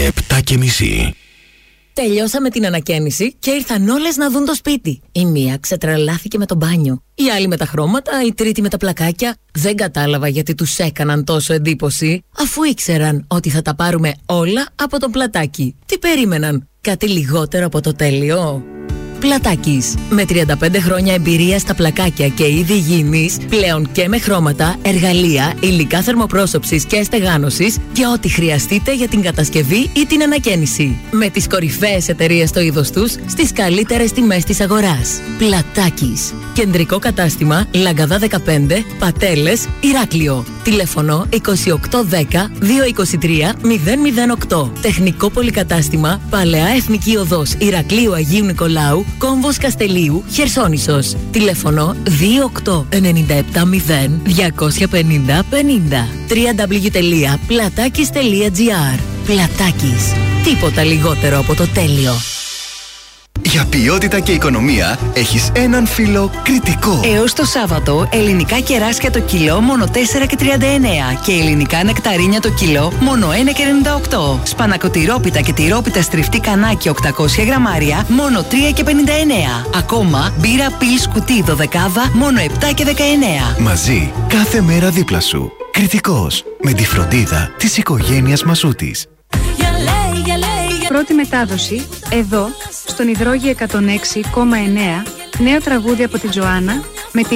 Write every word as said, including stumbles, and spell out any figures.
Είναι επτά και μισή. Τελειώσαμε την ανακαίνιση και ήρθαν όλες να δουν το σπίτι. Η μία ξετρελάθηκε με το μπάνιο, η άλλη με τα χρώματα, η τρίτη με τα πλακάκια. Δεν κατάλαβα γιατί τους έκαναν τόσο εντύπωση, αφού ήξεραν ότι θα τα πάρουμε όλα από το Πλατάκι. Τι περίμεναν, κάτι λιγότερο από το τέλειο? Πλατάκης. Με τριάντα πέντε χρόνια εμπειρία στα πλακάκια και είδη υγιεινής, πλέον και με χρώματα, εργαλεία, υλικά θερμοπρόσωψης και στεγάνωσης και ό,τι χρειαστείτε για την κατασκευή ή την ανακαίνιση. Με τις κορυφαίες εταιρείες στο είδος τους, στις καλύτερες τιμές της αγοράς. Πλατάκης. Κεντρικό κατάστημα Λαγκαδά δεκαπέντε, Πατέλες, Ηράκλειο. Τηλέφωνο είκοσι οκτώ δέκα διακόσια είκοσι τρία μηδέν μηδέν οκτώ. Τεχνικό πολυκατάστημα Παλαιά Εθνική Οδός Ηρακλείου Αγίου Νικολάου, Κόμβος Καστελίου, Χερσόνησος. Τηλέφωνο δύο οκτώ εννιά επτά μηδέν διακόσια πενήντα πενήντα. double-u double-u double-u τελεία πλατάκης τελεία τζι άρ. Πλατάκης. Τίποτα λιγότερο από το τέλειο. Για ποιότητα και οικονομία έχεις έναν φίλο Κρητικό. Έως το Σάββατο, ελληνικά κεράσια το κιλό μόνο τέσσερα και τριάντα εννέα και ελληνικά νεκταρίνια το κιλό μόνο ένα και ενενήντα οκτώ. Σπανακοτηρόπιτα και τυρόπιτα στριφτή κανάκι οκτακόσια γραμμάρια μόνο τρία και πενήντα εννέα. Ακόμα μπύρα πιλς κουτί δωδεκάδα μόνο επτά και δεκαεννέα. Μαζί, κάθε μέρα δίπλα σου. Κρητικός, με τη φροντίδα της οικογένειας Μασούτης. Πρώτη μετάδοση, εδώ, στον Υδρόγειο εκατόν έξι κόμμα εννέα, νέο τραγούδι από τη Τζοάννα